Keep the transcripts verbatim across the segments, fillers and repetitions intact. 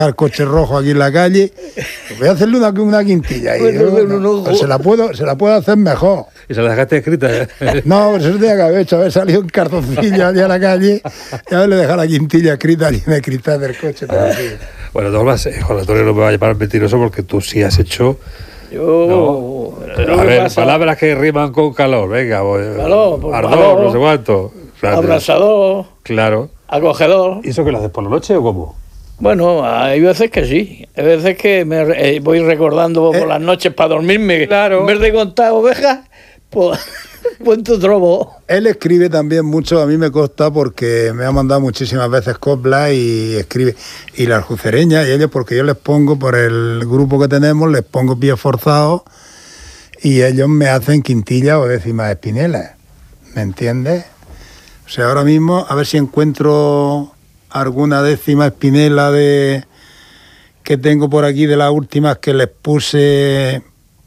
al coche rojo aquí en la calle, voy a hacerle una, una quintilla. Y Bueno, yo, bueno, no, no, pues se la puedo, se la puedo hacer mejor. Y se la dejaste escrita, ¿eh? No, pues eso tenía que haber hecho, haber salido un cartoncillo allá a la calle y haberle dejado la quintilla escrita allí en el cristal del coche. Pero sí. Bueno, de todas maneras, eh, Juan Antonio no me va a llamar mentiroso porque tú sí has hecho... Yo... No. A ver, pasa? Palabras que riman con calor, venga. Calor, por ardor, calor, no sé cuánto. Abrasador. Claro. Acogedor. ¿Y eso que lo haces por la noche o cómo? Bueno, hay veces que sí. Hay veces que me eh, voy recordando eh, por las noches para dormirme. Claro. En vez de contar ovejas, pues cuento trobo. Él escribe también mucho, a mí me consta porque me ha mandado muchísimas veces coplas y escribe. Y las jucereñas, y ellos, porque yo les pongo, por el grupo que tenemos, les pongo pies forzados y ellos me hacen quintillas o décimas espinelas. ¿Me entiendes? O sea, ahora mismo, a ver si encuentro alguna décima espinela de que tengo por aquí de las últimas que les puse.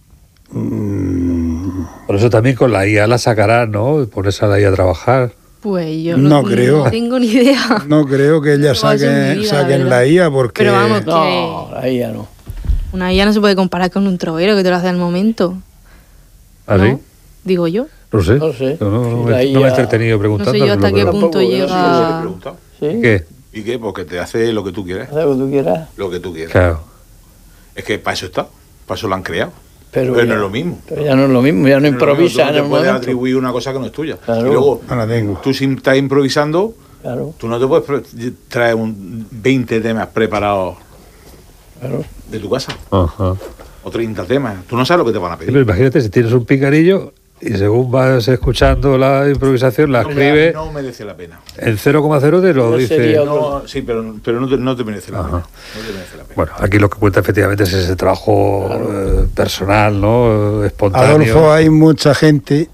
Mmm... Por eso también con la I A la sacarás, ¿no? Ponerse a la I A a trabajar. Pues yo no, no, creo. no tengo ni idea. No creo que ellas saquen, vida, saquen la I A porque... Pero vamos, que no, la I A no. Una I A no se puede comparar con un trovero que te lo hace al momento. ¿Ah, ¿no? sí? Digo yo. No sé. No sé. No, no, no, Sí, me, I A... no me he entretenido preguntando. No sé yo hasta qué punto llega... ¿Sí? ¿Qué? ¿Y qué? Porque te hace lo que tú quieras. Haz lo que tú quieras. Lo que tú quieras. Claro. Es que para eso está. Para eso lo han creado. Pero, pero ya, no es lo mismo. Pero ya no es lo mismo, ya no, no improvisa. Tú no te no puedes momento. atribuir una cosa que no es tuya. Claro. Y luego, no la tengo. tú si estás improvisando, claro. Tú no te puedes traer un veinte temas preparados claro. de tu casa. Ajá. O treinta temas. Tú no sabes lo que te van a pedir. Pero imagínate si tienes un picarillo y según vas escuchando la improvisación, la no, escribe... No merece la pena. En cero coma cero te lo no dice... No, sí, pero, pero no, te, no, te merece la pena. no te merece la pena. Bueno, aquí lo que cuenta efectivamente es ese trabajo claro. eh, personal, ¿no? Espontáneo. Adolfo, hay mucha gente...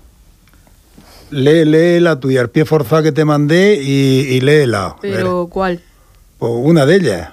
Lee, lee la tuya, el pie forzado que te mandé y, y léela. ¿Pero cuál? Pues una de ellas.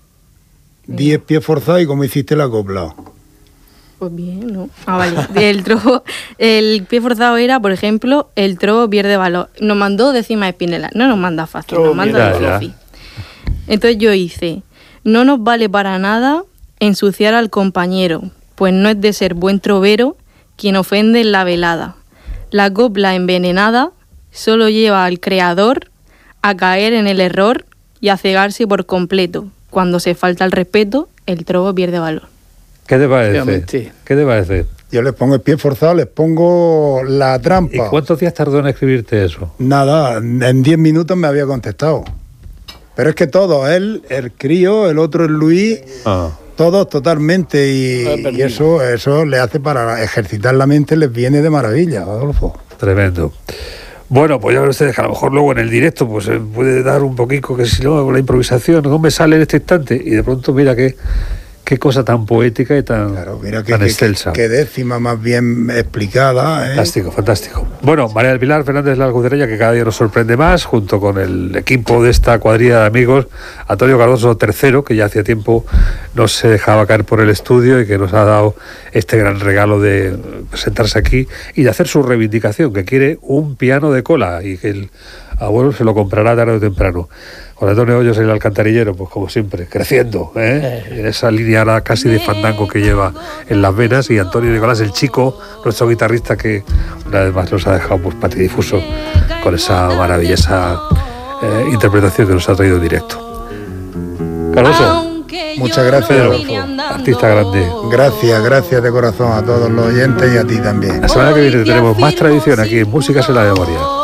Diez pies forzados y cómo hiciste la copla. Pues bien, ¿no? Ah, vale. El trobo, el pie forzado era, por ejemplo, el trobo pierde valor. Nos mandó décima espinela. No nos manda fácil, trobo nos manda difícil. Entonces yo hice, no nos vale para nada ensuciar al compañero, pues no es de ser buen trovero quien ofende en la velada. La copla envenenada solo lleva al creador a caer en el error y a cegarse por completo. Cuando se falta el respeto, el trobo pierde valor. ¿Qué te parece? ¿Qué te parece? Yo les pongo el pie forzado, les pongo la trampa. ¿Y cuántos días tardó en escribirte eso? Nada, en diez minutos me había contestado. Pero es que todos, él, el crío, el otro es Luis, ah. todos totalmente. Y, y eso, eso le hace para ejercitar la mente, les viene de maravilla, Adolfo. Tremendo. Bueno, pues ya ven ustedes que a lo mejor luego en el directo pues se puede dar un poquito, que si no, la improvisación no me sale en este instante. Y de pronto mira que... Qué cosa tan poética y tan, claro, mira que, tan que, excelsa. Qué décima más bien explicada. ¿eh? Fantástico, fantástico. Bueno, María del Pilar Fernández La Jucereña, que cada día nos sorprende más, junto con el equipo de esta cuadrilla de amigos, Antonio Cardoso tercero, que ya hacía tiempo no se dejaba caer por el estudio y que nos ha dado este gran regalo de sentarse aquí y de hacer su reivindicación, que quiere un piano de cola y que el abuelo se lo comprará tarde o temprano. Juan Antonio Hoyos en el alcantarillero, pues como siempre, creciendo, ¿eh? En esa línea casi de fandango que lleva en las venas, y Antonio Nicolás, el chico, nuestro guitarrista, que una vez más nos ha dejado pues patidifuso con esa maravillosa eh, interpretación que nos ha traído en directo. Cardoso. Muchas gracias, Pedro, Adolfo. Artista grande. Gracias, gracias de corazón a todos los oyentes y a ti también. La semana que viene tenemos más tradición aquí en Músicas en la Memoria.